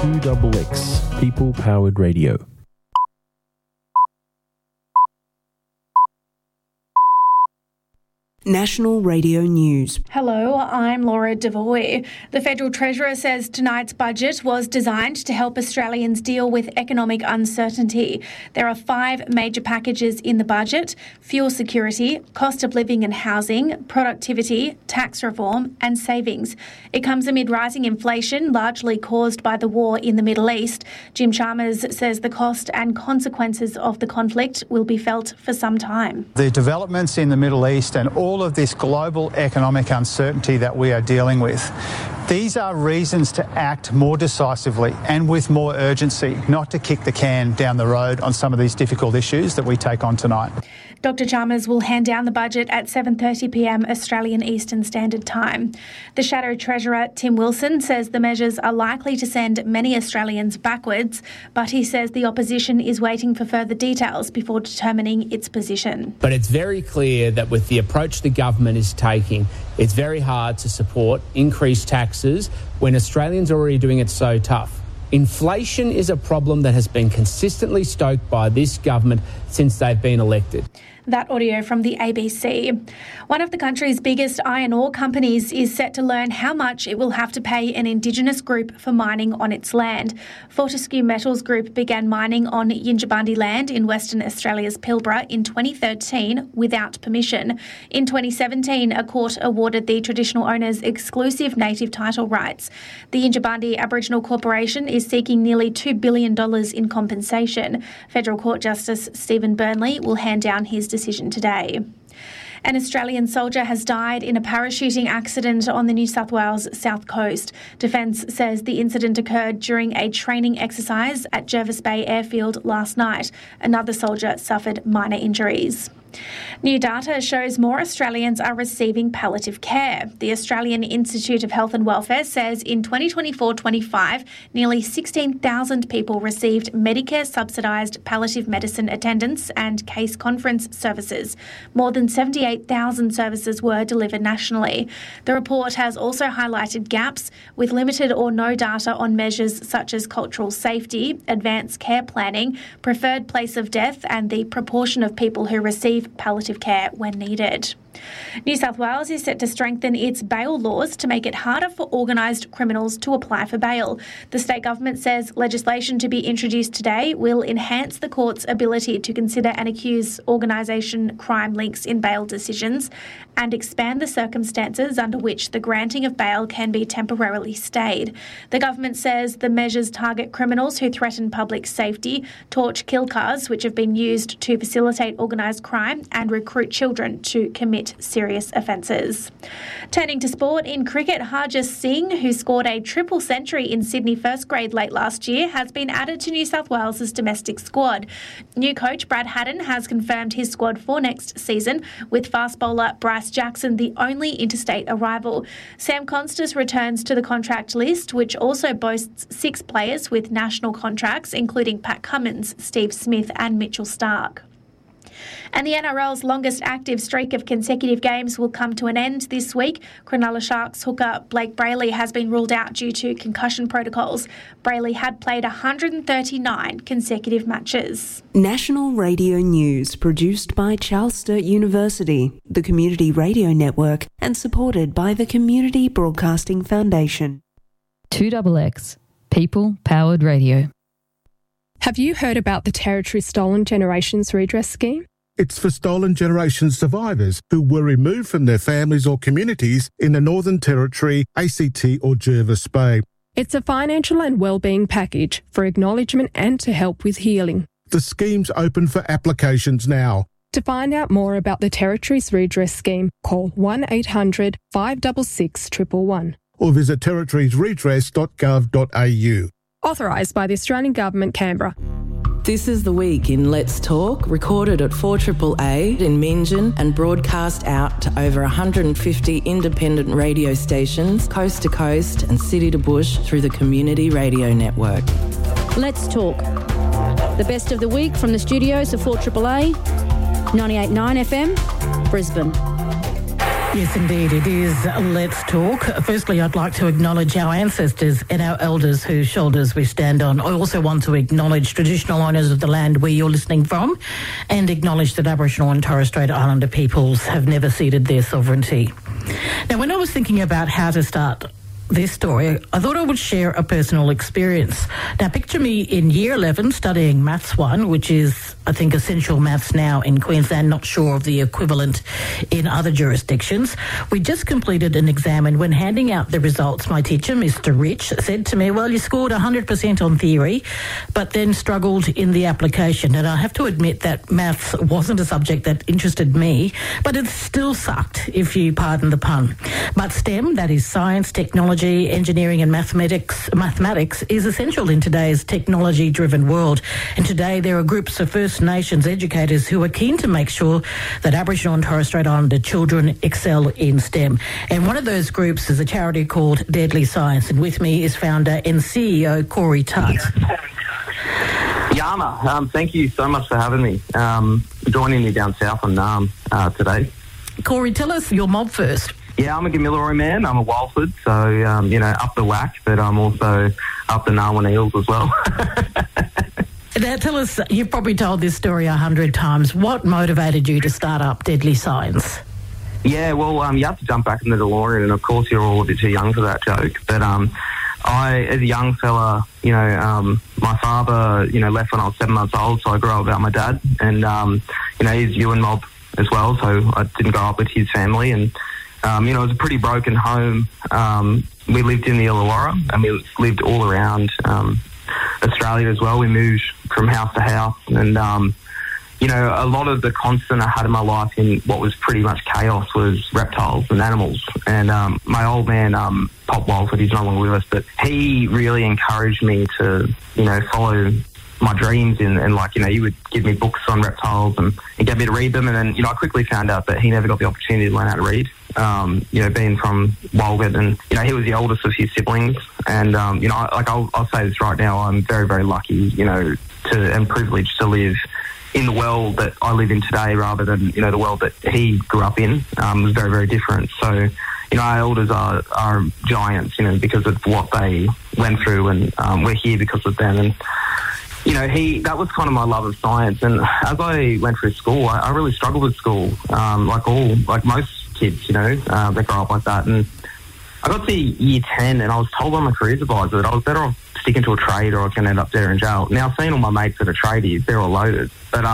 2XX, people-powered radio. National Radio News. Hello, I'm Laura Devoy. The Federal Treasurer says tonight's budget was designed to help Australians deal with economic uncertainty. There are 5 major packages in the budget: fuel security, cost of living and housing, productivity, tax reform and savings. It comes amid rising inflation, largely caused by the war in the Middle East. Jim Chalmers says the cost and consequences of the conflict will be felt for some time. The developments in the Middle East and all of this global economic uncertainty that we are dealing with, these are reasons to act more decisively and with more urgency, not to kick the can down the road on some of these difficult issues that we take on tonight. Dr Chalmers will hand down the budget at 7:30pm Australian Eastern Standard Time. The Shadow Treasurer, Tim Wilson, says the measures are likely to send many Australians backwards, but he says the opposition is waiting for further details before determining its position. But it's very clear that with the approach the government is taking, it's very hard to support increased taxes when Australians are already doing it so tough. Inflation is a problem that has been consistently stoked by this government since they've been elected. That audio from the ABC. One of the country's biggest iron ore companies is set to learn how much it will have to pay an Indigenous group for mining on its land. Fortescue Metals Group began mining on Yindjibarndi land in Western Australia's Pilbara in 2013 without permission. In 2017, a court awarded the traditional owners exclusive native title rights. The Yindjibarndi Aboriginal Corporation is seeking nearly $2 billion in compensation. Federal Court Justice Stephen Burnley will hand down his decision today. An Australian soldier has died in a parachuting accident on the New South Wales south coast. Defence says the incident occurred during a training exercise at Jervis Bay Airfield last night. Another soldier suffered minor injuries. New data shows more Australians are receiving palliative care. The Australian Institute of Health and Welfare says in 2024-25, nearly 16,000 people received Medicare subsidised palliative medicine attendance and case conference services. More than 78,000 services were delivered nationally. The report has also highlighted gaps with limited or no data on measures such as cultural safety, advanced care planning, preferred place of death and the proportion of people who receive palliative care when needed. New South Wales is set to strengthen its bail laws to make it harder for organised criminals to apply for bail. The state government says legislation to be introduced today will enhance the court's ability to consider and accuse organisation crime links in bail decisions and expand the circumstances under which the granting of bail can be temporarily stayed. The government says the measures target criminals who threaten public safety, torch kill cars which have been used to facilitate organised crime and recruit children to commit serious offences. Turning to sport, in cricket, Harjas Singh, who scored a triple century in Sydney first grade late last year, has been added to New South Wales' domestic squad. New coach Brad Haddin has confirmed his squad for next season, with fast bowler Bryce Jackson the only interstate arrival. Sam Constas returns to the contract list, which also boasts 6 players with national contracts, including Pat Cummins, Steve Smith and Mitchell Starc. And the NRL's longest active streak of consecutive games will come to an end this week. Cronulla Sharks hooker Blake Brayley has been ruled out due to concussion protocols. Brayley had played 139 consecutive matches. National Radio News, produced by Charles Sturt University, the Community Radio Network, and supported by the Community Broadcasting Foundation. 2XX, people-powered radio. Have you heard about the Territory Stolen Generations Redress Scheme? It's for Stolen Generation survivors who were removed from their families or communities in the Northern Territory, ACT or Jervis Bay. It's a financial and wellbeing package for acknowledgement and to help with healing. The scheme's open for applications now. To find out more about the Territories Redress Scheme, call 1800 566 111. Or visit territoriesredress.gov.au. Authorised by the Australian Government, Canberra. This is The Week in Let's Talk, recorded at 4AAA in Meanjin and broadcast out to over 150 independent radio stations, coast to coast and city to bush through the Community Radio Network. Let's Talk. The best of the week from the studios of 4AAA, 98.9 FM, Brisbane. Yes, indeed, it is Let's Talk. Firstly, I'd like to acknowledge our ancestors and our elders whose shoulders we stand on. I also want to acknowledge traditional owners of the land where you're listening from and acknowledge that Aboriginal and Torres Strait Islander peoples have never ceded their sovereignty. Now, when I was thinking about how to start this story, I thought I would share a personal experience. Now, picture me in Year 11 studying Maths 1, which is, I think, essential maths now in Queensland, not sure of the equivalent in other jurisdictions. We just completed an exam, and when handing out the results, my teacher, Mr. Rich, said to me, well, you scored 100% on theory, but then struggled in the application. And I have to admit that maths wasn't a subject that interested me, but it still sucked, if you pardon the pun. But STEM, that is science, technology, engineering and mathematics is essential in today's technology-driven world. And today there are groups of First Nations educators who are keen to make sure that Aboriginal and Torres Strait Islander children excel in STEM. And one of those groups is a charity called Deadly Science. And with me is founder and CEO Corey Tutt. Yana, thank you so much for having me. Joining me down south on Naarm today. Corey, tell us your mob first. Yeah, I'm a Gamilaroi man. I'm a Walford, so, up the whack, but I'm also up the Narwhal Eels as well. Now, tell us, you've probably told this story 100 times. What motivated you to start up Deadly Science? Yeah, well, you have to jump back in the DeLorean, and of course you're all a bit too young for that joke. But I, as a young fella, my father, left when I was 7 months old, so I grew up without my dad. And, he's Yuin mob as well, so I didn't grow up with his family. And it was a pretty broken home. We lived in the Illawarra, and we lived all around Australia as well. We moved from house to house, and a lot of the constant I had in my life in what was pretty much chaos was reptiles and animals. And my old man, Pop Walford, he's no longer with us, but he really encouraged me to, follow my dreams and he would give me books on reptiles and get me to read them. And then, I quickly found out that he never got the opportunity to learn how to read. Being from Walgett, and, he was the oldest of his siblings. And, I'll say this right now, I'm very, very lucky, and privileged to live in the world that I live in today rather than, the world that he grew up in. Was very, very different. So, our elders are giants, because of what they went through, and we're here because of them. And, that was kind of my love of science. And as I went through school, I really struggled with school, like most kids, that grow up like that. And I got to Year 10 and I was told by my careers advisor that I was better off sticking to a trade or I can end up there in jail. Now, seeing all my mates that are tradies, they're all loaded. But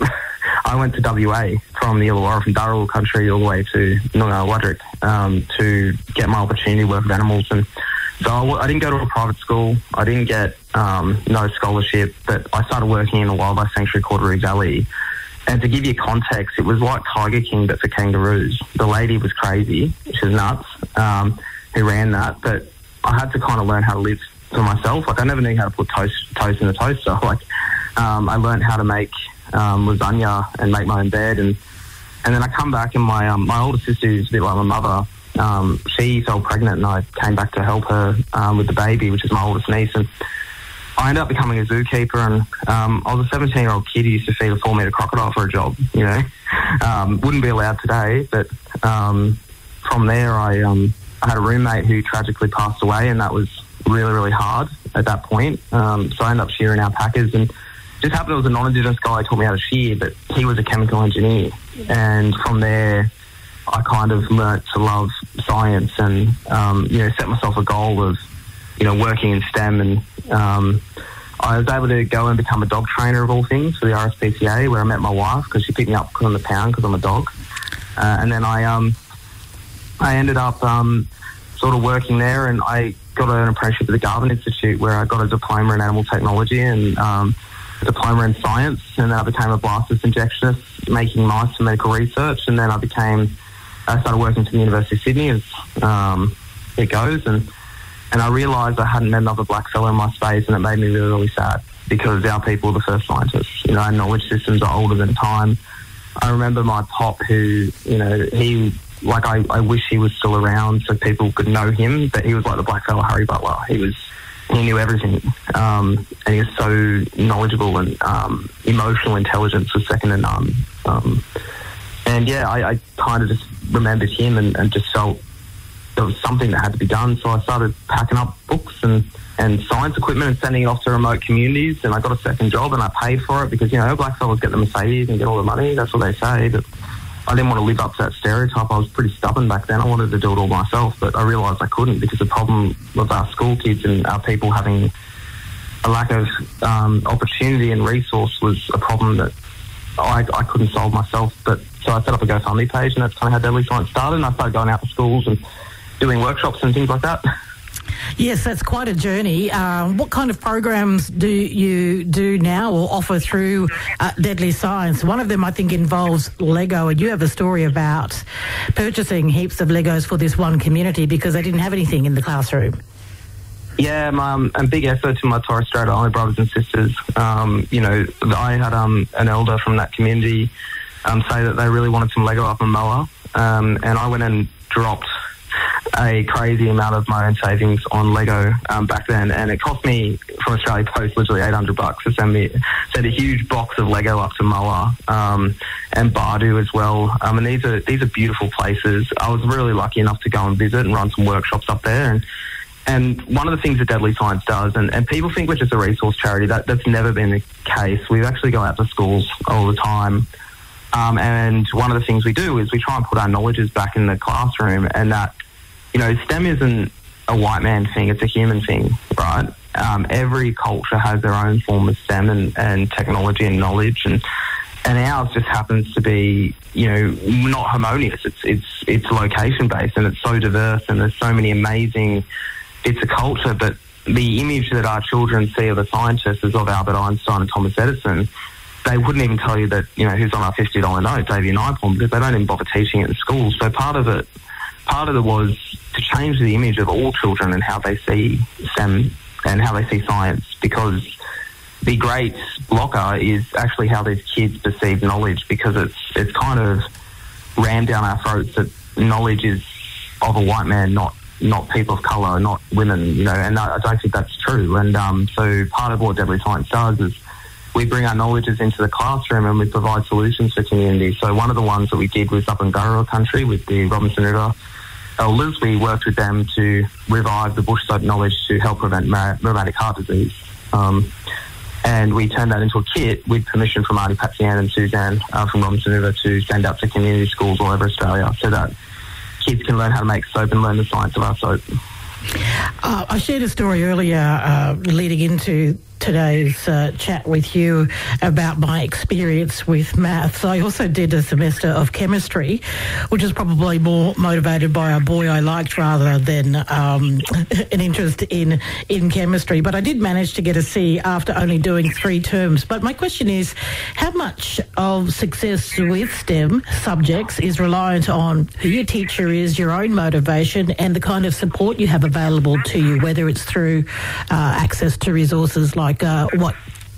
I went to WA from the Illawarra, from Darrell country all the way to Noongar Wadrik to get my opportunity to work with animals. And so I didn't go to a private school. I didn't get no scholarship, but I started working in a wildlife sanctuary called Roo Valley. And to give you context, it was like Tiger King, but for kangaroos. The lady was crazy, which is nuts, who ran that. But I had to kind of learn how to live for myself. I never knew how to put toast in the toaster. I learned how to make lasagna and make my own bed. And then I come back, and my older sister, who's a bit like my mother, she fell pregnant, and I came back to help her with the baby, which is my oldest niece. And I ended up becoming a zookeeper, and I was a 17-year-old kid who used to feed a 4-metre crocodile for a job, Wouldn't be allowed today, but from there I had a roommate who tragically passed away, and that was really, really hard at that point. So I ended up shearing alpacas, and just happened it was a non-Indigenous guy who taught me how to shear, but he was a chemical engineer. And from there, I kind of learnt to love science and, set myself a goal of, working in STEM. And I was able to go and become a dog trainer of all things for the RSPCA, where I met my wife because she picked me up on the pound because I'm a dog. And then I ended up sort of working there, and I got an apprenticeship at the Garvan Institute where I got a diploma in animal technology and a diploma in science. And then I became a blasters injectionist, making mice for medical research. And then I started working for the University of Sydney as it goes. And I realised I hadn't met another black fellow in my space, and it made me really, really sad because our people are the first scientists. Our knowledge systems are older than time. I remember my pop who, I wish he was still around so people could know him, but he was like the black fellow Harry Butler. He knew everything. And he was so knowledgeable, and emotional intelligence was second to none. I kind of just remembered him and just felt there was something that had to be done. So I started packing up books and science equipment and sending it off to remote communities, and I got a second job and I paid for it because, black fellas get the Mercedes and get all the money. That's what they say. But I didn't want to live up to that stereotype. I was pretty stubborn back then. I wanted to do it all myself, but I realised I couldn't because the problem with our school kids and our people having a lack of opportunity and resource was a problem that I couldn't solve myself. But so I set up a GoFundMe page, and that's kind of how Deadly Science started. And I started going out to schools and doing workshops and things like that. Yes, that's quite a journey. What kind of programs do you do now or offer through Deadly Science? One of them, I think, involves Lego, and you have a story about purchasing heaps of Legos for this one community because they didn't have anything in the classroom. Yeah, and big effort to my Torres Strait Islander brothers and sisters. I had an elder from that community say that they really wanted some Lego up in Moa, and I went and dropped a crazy amount of my own savings on Lego back then, and it cost me from Australia Post literally $800 to send a huge box of Lego up to Moa and Bardu as well. And these are beautiful places. I was really lucky enough to go and visit and run some workshops up there. And one of the things that Deadly Science does, and people think we're just a resource charity, that's never been the case. We actually go out to schools all the time. And one of the things we do is we try and put our knowledges back in the classroom, and that, STEM isn't a white man thing, it's a human thing, right? Every culture has their own form of STEM and technology and knowledge, and ours just happens to be, not harmonious. It's location based, and it's so diverse, and there's so many amazing bits of culture, but the image that our children see of the scientists is of Albert Einstein and Thomas Edison. They wouldn't even tell you that, who's on our $50 note, Xavier Naipaul, because they don't even bother teaching it in schools. So part of it was to change the image of all children and how they see STEM and how they see science, because the great blocker is actually how these kids perceive knowledge, because it's kind of rammed down our throats that knowledge is of a white man, not people of colour, not women, and I don't think that's true. And so part of what Deadly Science does is we bring our knowledges into the classroom and we provide solutions for communities. So one of the ones that we did was up in Gurrowa country with the Robinson River elders. We worked with them to revive the bush soap knowledge to help prevent rheumatic heart disease. And we turned that into a kit with permission from Artie, Patsy Ann and Suzanne from Robinson River to send out to community schools all over Australia so that kids can learn how to make soap and learn the science of our soap. I shared a story earlier leading into today's chat with you about my experience with maths. I also did a semester of chemistry, which is probably more motivated by a boy I liked rather than an interest in chemistry. But I did manage to get a C after only doing 3 terms. But my question is, how much of success with STEM subjects is reliant on who your teacher is, your own motivation, and the kind of support you have available to you, whether it's through access to resources like what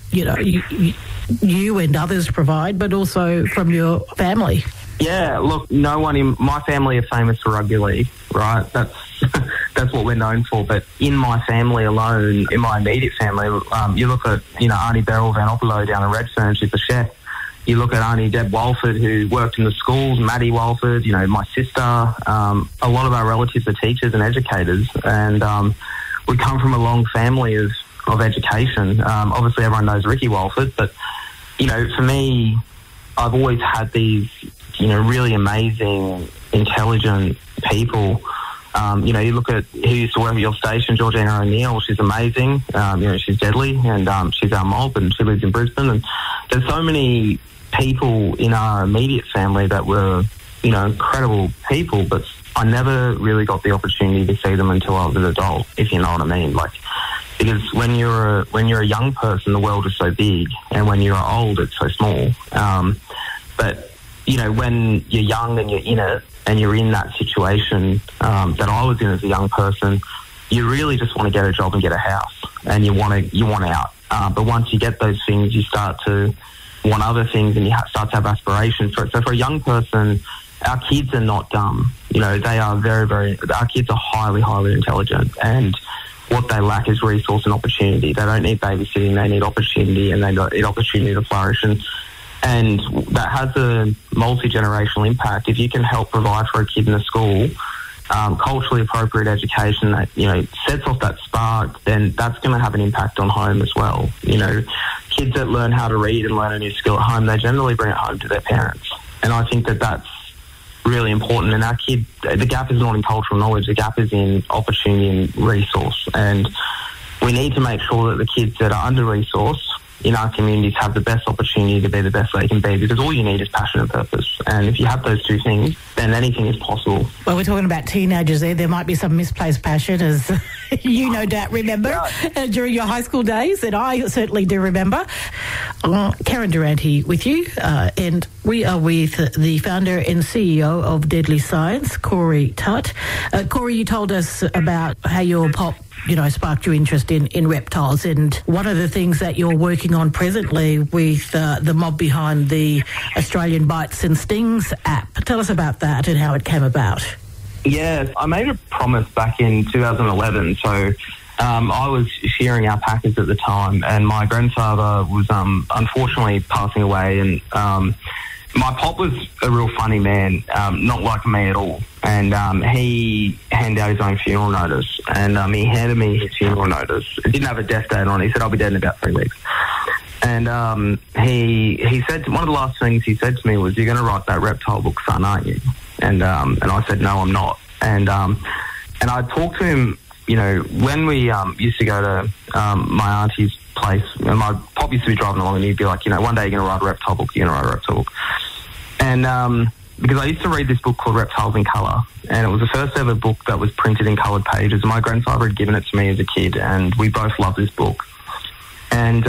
you and others provide, but also from your family? Yeah, look, no one in my family are famous for rugby league, right? That's what we're known for. But in my family alone, in my immediate family, you look at Auntie Beryl Van Opperlo down in Redfern, she's a chef. You look at Auntie Deb Walford, who worked in the schools, Maddie Walford, my sister. A lot of our relatives are teachers and educators, and we come from a long family of education. Obviously, everyone knows Ricky Walford, but, for me, I've always had these, really amazing, intelligent people. You look at who used to work at your station, Georgina O'Neill, she's amazing. She's deadly, and she's our mob, and she lives in Brisbane. And there's so many people in our immediate family that were, incredible people, but I never really got the opportunity to see them until I was an adult, if you know what I mean. Because when you're a young person, the world is so big, and when you're old, it's so small. But when you're young and you're in it, and you're in that situation that I was in as a young person, you really just want to get a job and get a house, and you want out. But once you get those things, you start to want other things, and you start to have aspirations for it. So for a young person, our kids are not dumb. They are very, very. Our kids are highly, highly intelligent, and what they lack is resource and opportunity. They don't need babysitting, they need opportunity, and they need opportunity to flourish. And And that has a multi-generational impact. If you can help provide for a kid in a school culturally appropriate education that, sets off that spark, then that's going to have an impact on home as well. Kids that learn how to read and learn a new skill at home, they generally bring it home to their parents. And I think that that's really important. And our kid, the gap is not in cultural knowledge, the gap is in opportunity and resource. And we need to make sure that the kids that are under-resourced in our communities have the best opportunity to be the best they can be, because all you need is passion and purpose. And if you have those two things, then anything is possible. Well, we're talking about teenagers there. There might be some misplaced passion, as you no doubt remember during your high school days, and I certainly do remember. Karen Durante with you, and we are with the founder and CEO of Deadly Science, Corey Tutt. Corey, you told us about how your pop sparked your interest in reptiles, and one of the things that you're working on presently with the mob behind the Australian Bites and Stings app. Tell us about that and how it came about. Yes, I made a promise back in 2011. So I was shearing alpacas at the time, and my grandfather was unfortunately passing away, and my pop was a real funny man, not like me at all. And he handed out his own funeral notice, and he handed me his funeral notice. It didn't have a death date on it. He said, "I'll be dead in about 3 weeks." And he said, one of the last things he said to me was, "You're going to write that reptile book, son, aren't you?" And I said, "No, I'm not." And I talked to him, when we used to go to my auntie's place, and my pop used to be driving along, and he'd be like, "One day you're going to write a reptile book, you're going to write a reptile book." And because I used to read this book called Reptiles in Colour, and it was the first ever book that was printed in coloured pages. My grandfather had given it to me as a kid, and we both loved this book. And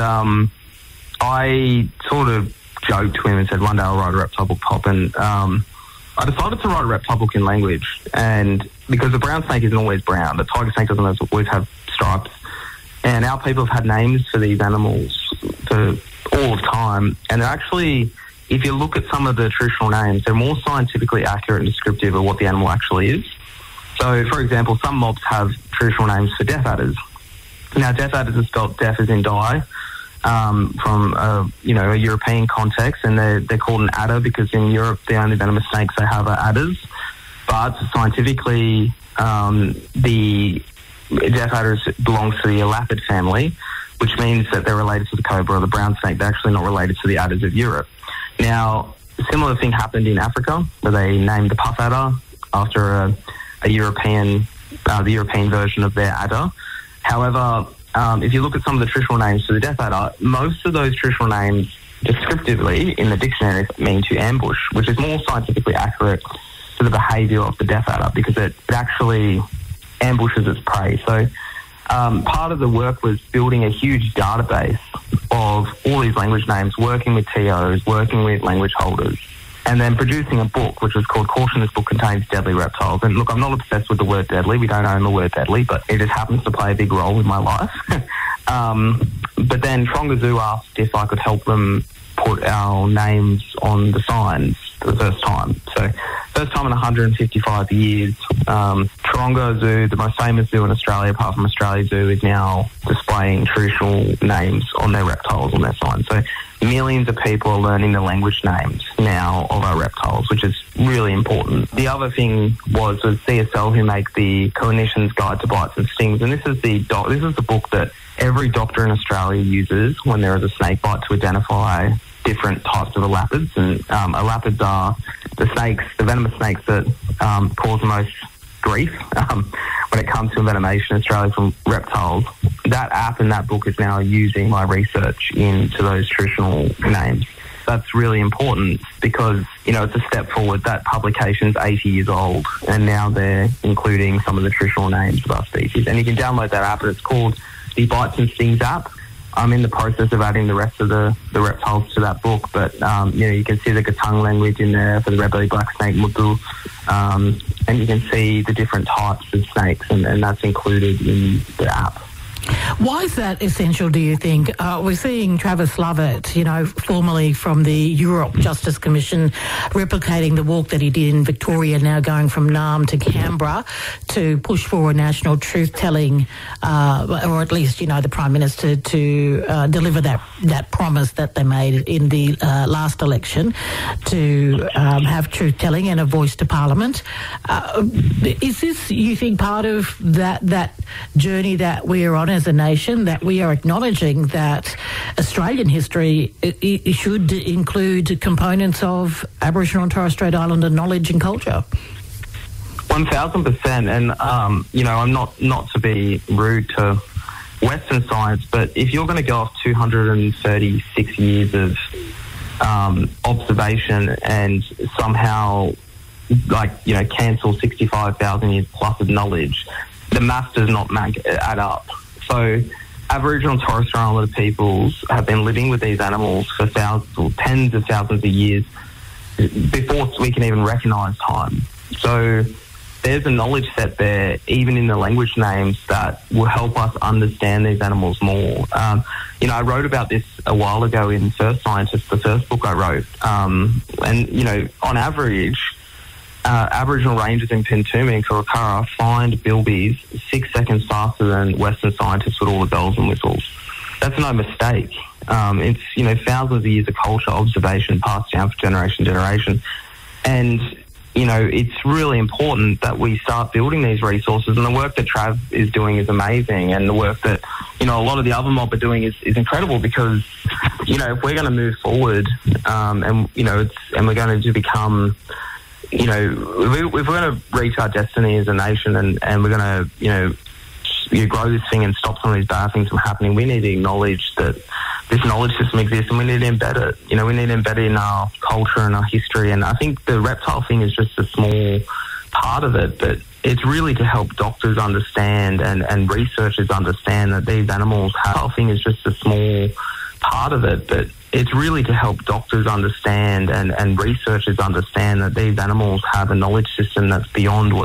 I sort of joked to him and said, "One day I'll write a reptile book, Pop." And I decided to write a reptile book in language, and because the brown snake isn't always brown, the tiger snake doesn't always have stripes, and our people have had names for these animals for all of time, and they're actually, if you look at some of the traditional names, they're more scientifically accurate and descriptive of what the animal actually is. So, for example, some mobs have traditional names for death adders. Now, death adders are spelled death as in die, from a European context, and they're called an adder because in Europe the only venomous snakes they have are adders. But scientifically, the death adders belongs to the elapid family, which means that they're related to the cobra or the brown snake. They're actually not related to the adders of Europe. Now, a similar thing happened in Africa, where they named the puff adder after the European version of their adder. However, if you look at some of the traditional names for the death adder, most of those traditional names descriptively in the dictionary mean to ambush, which is more scientifically accurate to the behaviour of the death adder because it actually ambushes its prey. So part of the work was building a huge database of all these language names, working with TOs, working with language holders, and then producing a book which was called Caution, This Book Contains Deadly Reptiles. And look, I'm not obsessed with the word deadly. We don't own the word deadly, but it just happens to play a big role in my life. But then Taronga Zoo asked if I could help them put our names on the signs for the first time. So first time in 155 years, Taronga Zoo, the most famous zoo in Australia apart from Australia Zoo, is now displaying traditional names on their reptiles on their signs. So millions of people are learning the language names now of our reptiles, which is really important. The other thing was CSL, who make the Clinician's Guide to Bites and Stings, and this is the book that every doctor in Australia uses when there is a snake bite to identify different types of elapids. And elapids are the snakes, the venomous snakes that cause the most grief when it comes to envenomation in Australia from reptiles. That app and that book is now using my research into those traditional names. That's really important because, it's a step forward. That publication's 80 years old, and now they're including some of the traditional names of our species. And you can download that app, and it's called the Bites and Stings app. I'm in the process of adding the rest of the reptiles to that book, but you can see the Gatung language in there for the red-bellied black snake, Mutu, and you can see the different types of snakes, and that's included in the app. Why is that essential, do you think? We're seeing Travis Lovett, formerly from the Europe Justice Commission, replicating the walk that he did in Victoria, now going from Naarm to Canberra to push for a national truth-telling, or at least, the Prime Minister to deliver that promise that they made in the last election to have truth-telling and a voice to Parliament. Is this, you think, part of that journey that we are on as a nation, that we are acknowledging that Australian history it should include components of Aboriginal and Torres Strait Islander knowledge and culture? 1,000%. And, I'm not to be rude to Western science, but if you're going to go off 236 years of observation and somehow, cancel 65,000 years plus of knowledge, the math does not add up. So Aboriginal and Torres Strait Islander peoples have been living with these animals for thousands or tens of thousands of years before we can even recognise time. So there's a knowledge set there, even in the language names, that will help us understand these animals more. I wrote about this a while ago in First Scientist, the first book I wrote. On average, Aboriginal rangers in Pintume and Kurukara find bilbies 6 seconds faster than Western scientists with all the bells and whistles. That's no mistake. It's, thousands of years of culture, observation, passed down for generation to generation. And, it's really important that we start building these resources. And the work that Trav is doing is amazing. And the work that, a lot of the other mob are doing is incredible because, if we're going to move forward and we're going to become... if we're going to reach our destiny as a nation and we're going to, grow this thing and stop some of these bad things from happening, we need to acknowledge that this knowledge system exists and we need to embed it. We need to embed it in our culture and our history. And I think the reptile thing is just a small part of it, but it's really to help doctors understand and researchers understand that these animals have... The reptile thing is just a small part of it, but it's really to help doctors understand and researchers understand that these animals have a knowledge system that's beyond what